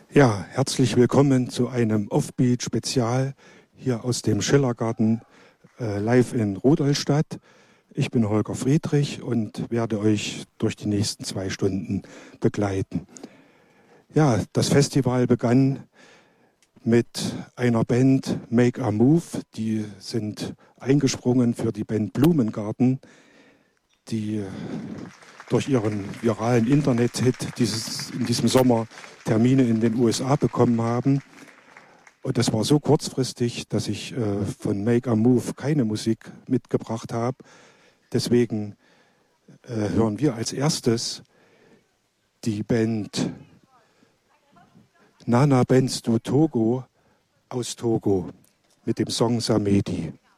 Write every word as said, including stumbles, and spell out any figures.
Ja, herzlich willkommen zu einem Offbeat-Spezial hier aus dem Schillergarten äh, live in Rudolstadt. Ich bin Holger Friedrich und werde euch durch die nächsten zwei Stunden begleiten. Ja, das Festival begann mit einer Band Make a Move. Die sind eingesprungen für die Band Blumengarten, die durch ihren viralen Internet-Hit dieses, in diesem Sommer Termine in den U S A bekommen haben. Und das war so kurzfristig, dass ich äh, von Make a Move keine Musik mitgebracht habe. Deswegen äh, hören wir als erstes die Band Nana Benz du Togo aus Togo mit dem Song Samedi.